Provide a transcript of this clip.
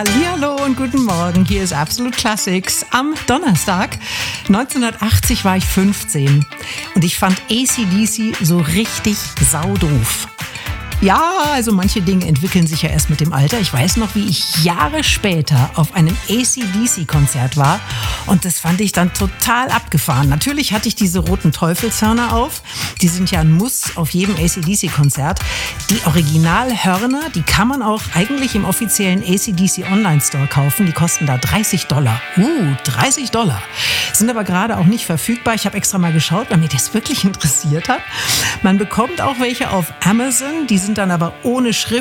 Hallihallo und guten Morgen, hier ist Absolute Classics. Am Donnerstag 1980 war ich 15 und ich fand AC/DC so richtig saudoof. Ja, also manche Dinge entwickeln sich ja erst mit dem Alter. Ich weiß noch, wie ich Jahre später auf einem AC/DC-Konzert war und das fand ich dann total abgefahren. Natürlich hatte ich diese roten Teufelshörner auf. Die sind ja ein Muss auf jedem AC/DC-Konzert. Die Originalhörner, die kann man auch eigentlich im offiziellen AC/DC Online-Store kaufen. Die kosten da $30. $30. Sind aber gerade auch nicht verfügbar. Ich habe extra mal geschaut, weil mir das wirklich interessiert hat. Man bekommt auch welche auf Amazon. Die sind dann aber ohne Schrift